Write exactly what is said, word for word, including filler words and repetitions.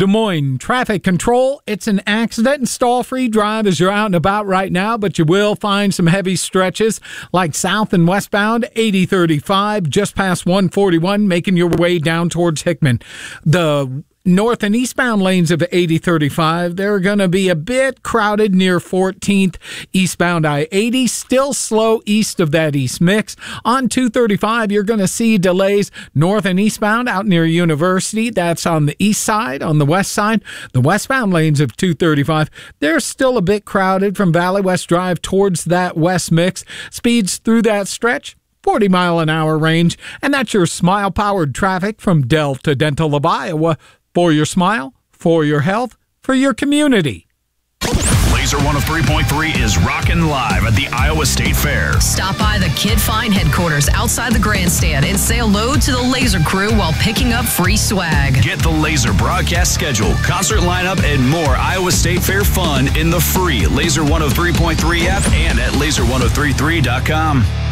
Des Moines Traffic Control. It's an accident and stall-free drive as you're out and about right now, but you will find some heavy stretches like south and westbound eighty thirty-five just past one forty-one, making your way down towards Hickman. The north and eastbound lanes of eighty thirty-five, they're going to be a bit crowded near fourteenth. Eastbound I eighty, still slow east of that east mix. On two thirty-five, you're going to see delays north and eastbound out near University. That's on the east side. On the west side, the westbound lanes of two thirty-five, they're still a bit crowded from Valley West Drive towards that west mix. Speeds through that stretch, forty mile an hour range. And that's your smile-powered traffic from Delta Dental of Iowa. For your smile, for your health, for your community. Laser one oh three point three is rocking live at the Iowa State Fair. Stop by the Kid Find headquarters outside the grandstand and say hello to the Laser crew while picking up free swag. Get the Laser broadcast schedule, concert lineup, and more Iowa State Fair fun in the free Laser one oh three point three app and at laser ten thirty-three dot com.